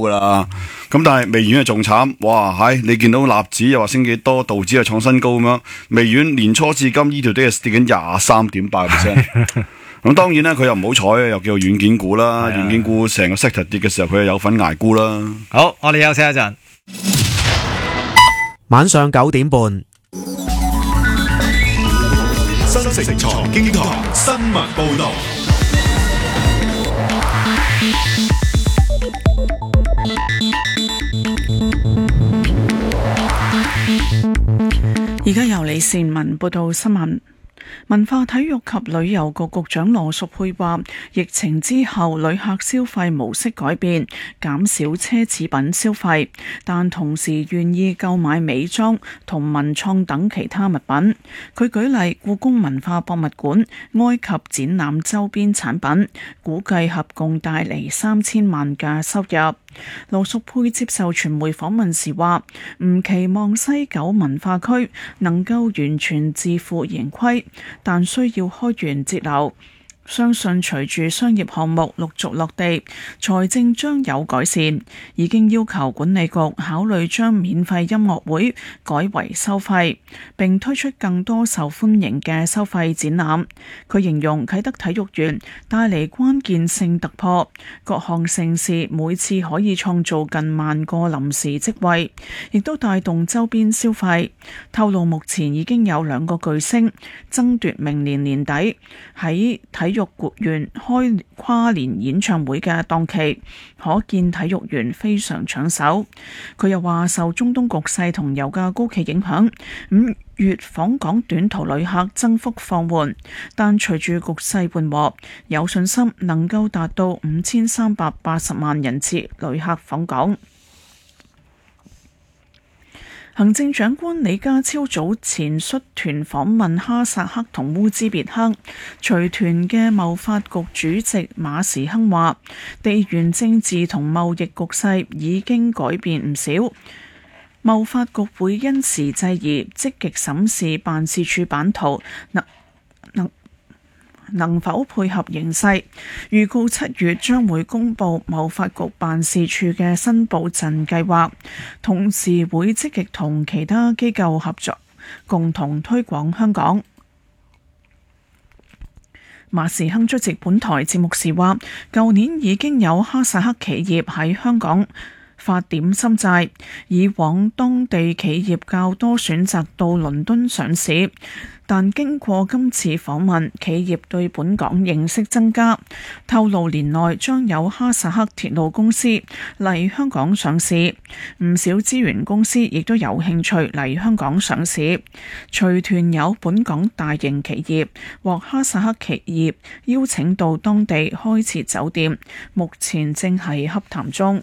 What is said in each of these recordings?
噶啦。咁但係微軟係仲慘，哇！你見到納指又話升幾多，道指又創新高咁樣。微軟年初至今呢條跌緊23.8%。咁當然啦，佢又唔好彩，又叫做軟件股啦。軟件股成個 sector 跌嘅時候，佢又有份捱沽啦。 好，我哋休息一陣。 晚上9點半， 新城財經台新聞報道。 而家由李善文報道新聞。文化體育及旅遊局局長羅淑佩話，疫情之後旅客消費模式改變，減少奢侈品消費，但同時願意購買美妝同文創等其他物品。佢舉例，故宮文化博物館埃及展覽周邊產品，估計合共帶嚟3000萬嘅收入。羅淑佩接受傳媒訪問時話，唔期望西九文化區能夠完全自負盈虧，但需要開源節流。相信隨住商業項目陸續落地，財政將有改善。已經要求管理局考慮將免費音樂會改為收費，並推出更多受歡迎嘅收費展覽。佢形容啟德體育園帶嚟關鍵性突破，各項盛事每次可以創造近1萬個臨時職位，亦都帶動周邊消費。透露目前已經有2個巨星爭奪明年年底喺體育園開跨年演唱會嘅檔期，可見體育園非常搶手。佢又話，受中東局勢同油價高企影響，5月訪港短途旅客增幅放緩，但隨住局勢緩和，有信心能夠達到5380萬人次旅客訪港。行政長官李家超早前率團訪問哈薩克同烏茲別克，隨團嘅貿發局主席馬時亨話，地緣政治同貿易局勢已經改變唔少，貿發局會因時制宜，積極審視辦事處版圖，能否配合形勢。預告7月將會公布貿發局辦事處嘅新布陣計劃，同時會積極同其他機構合作，共同推廣香港。馬時亨出席本台節目時話，舊年已經有哈薩克企業喺香港發點心債，以往當地企業較多選擇到倫敦上市，但經過今次訪問，企業對本港認識增加。透露年內將有哈薩克鐵路公司嚟香港上市，唔少資源公司亦都有興趣嚟香港上市。隨團有本港大型企業獲哈薩克企業邀請到當地開設酒店，目前正係洽談中。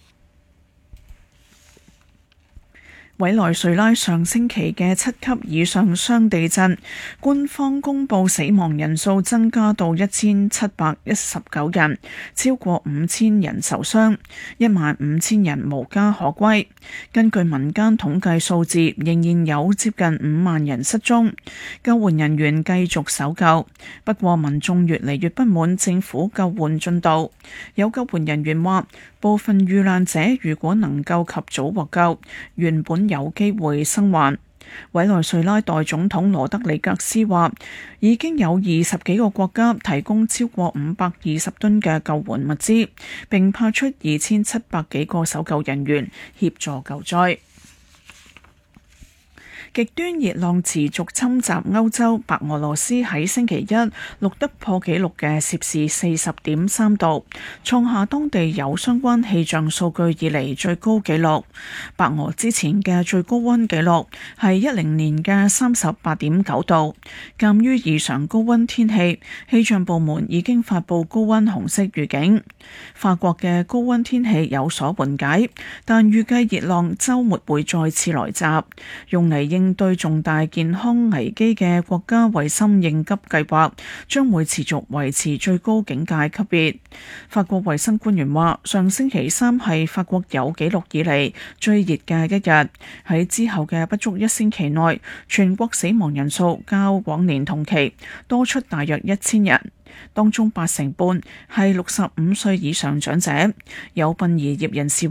委內瑞拉上星期嘅7級以上雙地震，官方公布死亡人數增加到1719人，超過5000人受傷，15000人無家可歸。根據民間統計數字，仍然有接近5萬人失蹤，救援人員繼續搜救。不過民眾越嚟越不滿政府救援進度。有救援人員話，部分遇難者如果能夠及早獲救，原本有機會生還。委內瑞拉代總統羅德里格斯話，已經有20幾個國家提供超過520噸嘅救援物資，並派出2700幾個搜救人員協助救災。極端熱浪持續侵襲歐洲，白俄羅斯喺星期一錄得破紀錄嘅攝氏40.3度，創下當地有相關氣象數據以嚟最高紀錄。白俄之前嘅最高溫紀錄係10年嘅38.9度。鑑於異常高溫天氣，氣象部門已經發布高溫紅色預警。法國嘅高溫天氣有所緩解，但預計熱浪週末會再次來襲，用嚟應對重大健康危機嘅國家衛生應急計劃將會持續維持最高警戒級別。法國衛生官員話，上星期3係法國有紀錄以嚟最熱嘅一日，喺之後嘅不足1星期內，全國死亡人數較往年同期多出大約1000人，當中80%半係65歲以上長者。有殯儀業人士